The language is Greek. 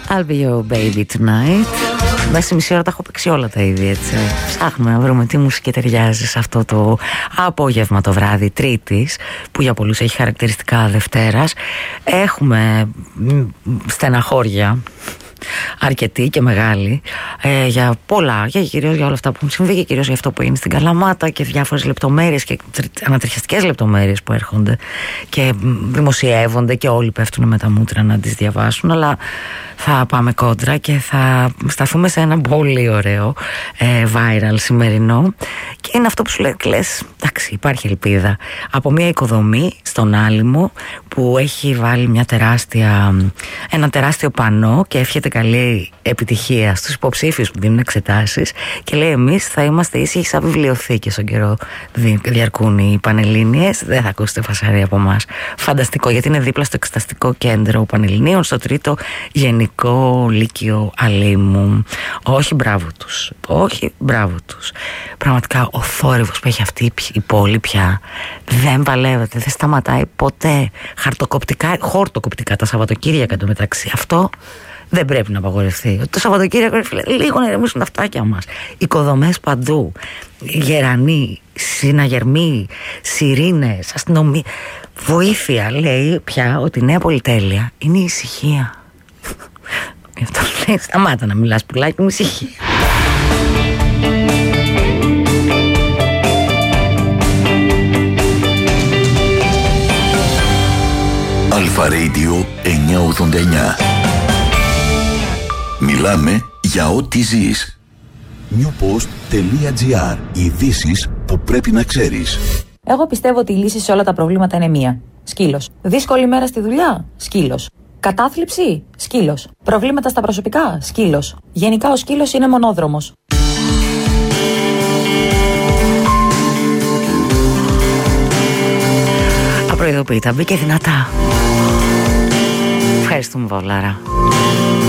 I'll be your baby tonight. Μέσα στη μισή ώρα τα έχω παίξει όλα τα είδη, έτσι. Ψάχνουμε να βρούμε τι μουσική ταιριάζει σε αυτό το απόγευμα, το βράδυ Τρίτης, που για πολλούς έχει χαρακτηριστικά Δευτέρας. Έχουμε στεναχώρια αρκετή και μεγάλη για πολλά, κυρίως για όλα αυτά που έχουν συμβεί και κυρίως για αυτό που είναι στην Καλαμάτα και διάφορες λεπτομέρειες και ανατριχιαστικές λεπτομέρειες που έρχονται και δημοσιεύονται και όλοι πέφτουν με τα μούτρα να τις διαβάσουν, αλλά θα πάμε κόντρα και θα σταθούμε σε ένα πολύ ωραίο viral σημερινό και είναι αυτό που σου λες, εντάξει, υπάρχει ελπίδα από μια οικοδομή στον Άλυμο που έχει βάλει ένα τεράστιο πανό και εύχεται καλή επιτυχία στους υποψήφιους που δίνουν εξετάσεις και λέει εμείς θα είμαστε ήσυχοι σαν βιβλιοθήκες στον καιρό διαρκούν οι Πανελλήνιες. Δεν θα ακούσετε φασαρία από εμάς. Φανταστικό, γιατί είναι δίπλα στο Εξεταστικό Κέντρο Πανελληνίων, στο 3ο Γενικό Λύκειο Αλήμου. Όχι μπράβο τους, όχι μπράβο τους. Πραγματικά ο θόρυβος που έχει αυτή η πόλη πια δεν παλεύεται, δεν σταματάει ποτέ. Χορτοκοπτικά τα Σαββατοκύριακα εντωμεταξύ. Αυτό δεν πρέπει να απαγορευτεί. Το Σαββατοκύριακο, λίγο να ηρεμήσουν τα αυτάκια μας. Οικοδομές παντού. Γερανοί, συναγερμοί, σιρήνες, αστυνομία. Βοήθεια, λέει πια ότι η νέα πολυτέλεια είναι η ησυχία. Γι' αυτό λέει, σταμάτα να μιλάς πουλάκι μου, ησυχία. Αλφα Radio 989. Μιλάμε για ό,τι ζεις. newpost.gr. Ειδήσεις που πρέπει να ξέρεις. Εγώ πιστεύω ότι η λύση σε όλα τα προβλήματα είναι μία. Σκύλος. Δύσκολη μέρα στη δουλειά. Σκύλος. Κατάθλιψη. Σκύλος. Προβλήματα στα προσωπικά. Σκύλος. Γενικά ο σκύλος είναι μονόδρομος. Απροειδοποιητά, μπήκε δυνατά. Ευχαριστούμε, Παυλάρα.